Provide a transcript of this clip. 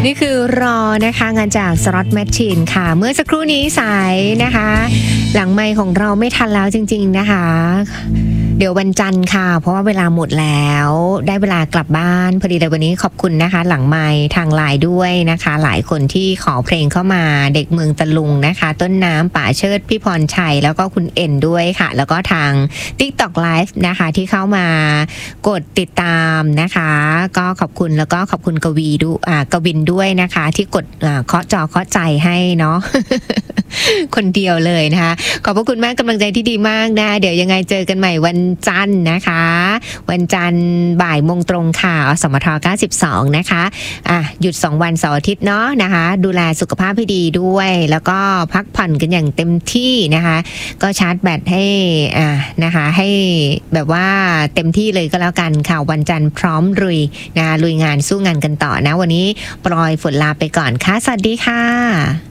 นี่คือรอนะคะงานจากสล็อตแมชชีนค่ะเมื่อสักครู่นี้สายนะคะหลังไมค์ของเราไม่ทันแล้วจริงๆนะคะเดี๋ยววันจันทร์ค่ะเพราะว่าเวลาหมดแล้วได้เวลากลับบ้านพอดีเลยวันนี้ขอบคุณนะคะหลังไมค์ทางไลน์ด้วยนะคะหลายคนที่ขอเพลงเข้ามาเด็กเมืองตะลุงนะคะต้นน้ำป่าเชิดพี่พรชัยแล้วก็คุณเอ็นด้วยค่ะแล้วก็ทาง TikTok Live นะคะที่เข้ามากดติดตามนะคะก็ขอบคุณแล้วก็ขอบคุณกวินด้วยนะคะที่กดเคาะจอเคาะใจให้เนาะ คนเดียวเลยนะคะขอบพระคุณมากกำลังใจที่ดีมากนะเดี๋ยวยังไงเจอกันใหม่วันจันทร์นะคะวันจันทร์บ่ายโมงตรงค่ะอสมท92นะคะหยุด2วันเสาร์อาทิตย์เนาะนะคะดูแลสุขภาพให้ดีด้วยแล้วก็พักผ่อนกันอย่างเต็มที่นะคะก็ชาร์จแบตให้นะคะให้แบบว่าเต็มที่เลยก็แล้วกันค่ะวันจันทร์พร้อมลุยงานสู้งานกันต่อนะวันนี้ปลอยฝนลาไปก่อนค่ะสวัสดีค่ะ